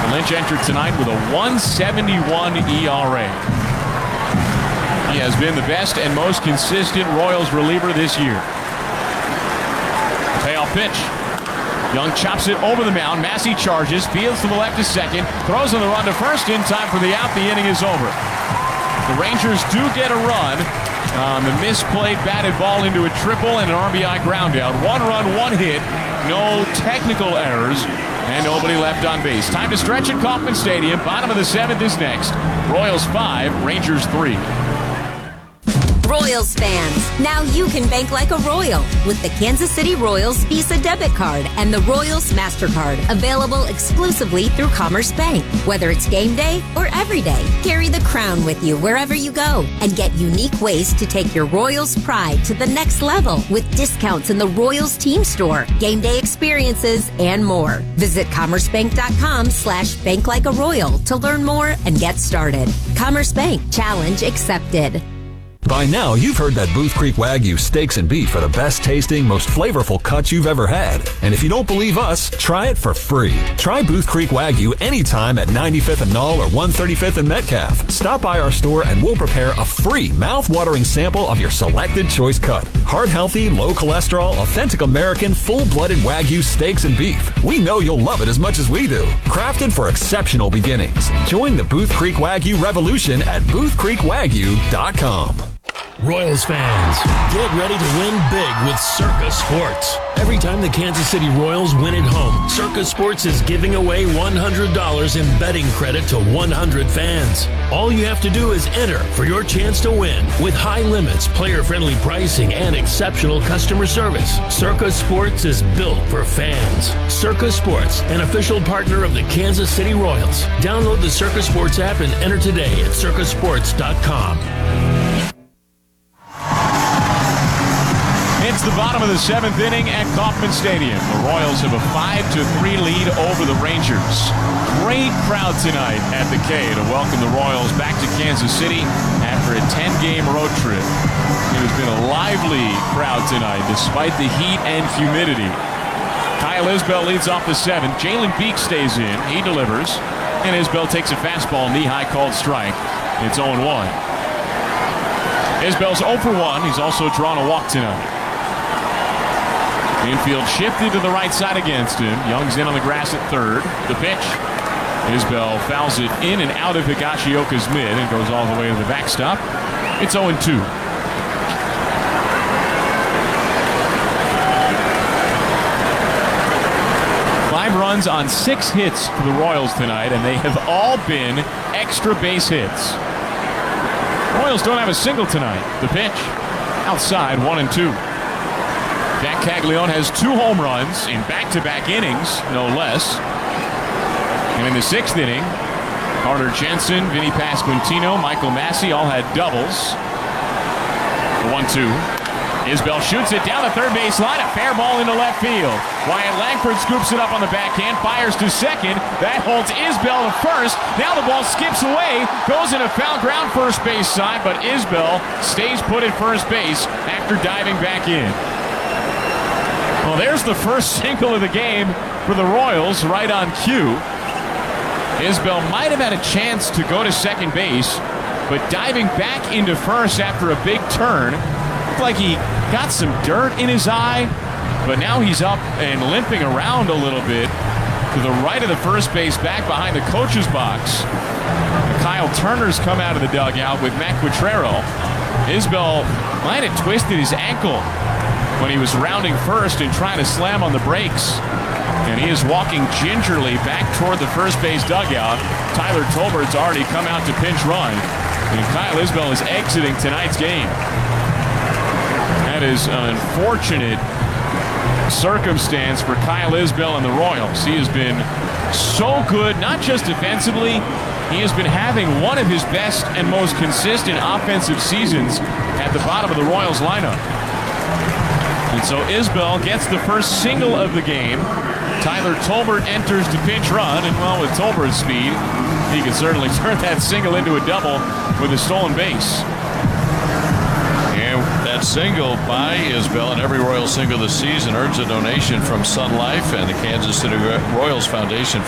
Lynch entered tonight with a 1.71 ERA. He has been the best and most consistent Royals reliever this year. Payoff pitch. Young chops it over the mound. Massey charges, fields to the left to second, throws on the run to first in time for the out. The inning is over. The Rangers do get a run on the misplayed batted ball into a triple and an RBI ground out. 1 run, 1 hit, no technical errors, and nobody left on base. Time to stretch at Kauffman Stadium. Bottom of the 7th is next. Royals 5, Rangers 3. Royals fans, now you can bank like a Royal with the Kansas City Royals Visa debit card and the Royals MasterCard, available exclusively through Commerce Bank. Whether it's game day or every day, carry the crown with you wherever you go and get unique ways to take your Royals pride to the next level with discounts in the Royals team store, game day experiences, and more. Visit commercebank.com/banklikearoyal to learn more and get started. Commerce Bank, challenge accepted. By now, you've heard that Booth Creek Wagyu steaks and beef are the best tasting, most flavorful cuts you've ever had. And if you don't believe us, try it for free. Try Booth Creek Wagyu anytime at 95th and Knoll or 135th and Metcalf. Stop by our store and we'll prepare a free mouth-watering sample of your selected choice cut. Heart-healthy, low-cholesterol, authentic American, full-blooded Wagyu steaks and beef. We know you'll love it as much as we do. Crafted for exceptional beginnings. Join the Booth Creek Wagyu revolution at boothcreekwagyu.com. Royals fans, get ready to win big with Circa Sports. Every time the Kansas City Royals win at home, Circa Sports is giving away $100 in betting credit to 100 fans. All you have to do is enter for your chance to win with high limits, player-friendly pricing, and exceptional customer service. Circa Sports is built for fans. Circa Sports, an official partner of the Kansas City Royals. Download the Circa Sports app and enter today at circasports.com. It's the bottom of the 7th inning at Kauffman Stadium. The Royals have a 5-3 lead over the Rangers. Great crowd tonight at the K to welcome the Royals back to Kansas City after a 10-game road trip. It has been a lively crowd tonight despite the heat and humidity. Kyle Isbell leads off the 7th. Jalen Beek stays in. He delivers. And Isbell takes a fastball, knee-high called strike. It's 0-1. Isbell's 0 for 1. He's also drawn a walk tonight. Infield shifted to the right side against him. Young's in on the grass at third. The pitch. Isbell fouls it in and out of Higashioka's mid and goes all the way to the backstop. It's 0-2. Five runs on 6 hits for the Royals tonight, and they have all been extra base hits. Royals don't have a single tonight. The pitch. Outside, 1-2. Jack Caglione has 2 home runs in back-to-back innings, no less. And in the 6th inning, Carter Jensen, Vinny Pasquantino, Michael Massey all had doubles. The 1-2. Isbell shoots it down the third base line, a fair ball into left field. Wyatt Langford scoops it up on the backhand, fires to second. That holds Isbell to first. Now the ball skips away, goes into foul ground first base side, but Isbell stays put at first base after diving back in. Well, there's the first single of the game for the Royals, right on cue. Isbell might have had a chance to go to second base, but diving back into first after a big turn, looked like he got some dirt in his eye, but now he's up and limping around a little bit to the right of the first base, back behind the coach's box. Kyle Turner's come out of the dugout with Matt Quatrero. Isbell might have twisted his ankle when he was rounding first and trying to slam on the brakes. And he is walking gingerly back toward the first base dugout. Tyler Tolbert's already come out to pinch run. And Kyle Isbell is exiting tonight's game. That is an unfortunate circumstance for Kyle Isbell and the Royals. He has been so good, not just defensively. He has been having one of his best and most consistent offensive seasons at the bottom of the Royals lineup. And so Isbell gets the first single of the game. Tyler Tolbert enters to pinch run, and well, with Tolbert's speed, he can certainly turn that single into a double with a stolen base. And that single by Isbell and every Royals single this season earns a donation from Sun Life and the Kansas City Royals Foundation